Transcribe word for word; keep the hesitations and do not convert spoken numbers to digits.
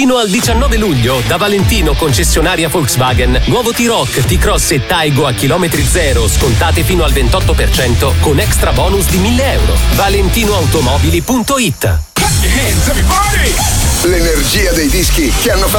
Fino al diciannove luglio, da Valentino concessionaria Volkswagen, nuovo T-Roc, T-Cross e Taigo a chilometri zero, scontate fino al ventotto per cento con extra bonus di mille euro. valentinoautomobili punto it. L'energia dei dischi che hanno fatto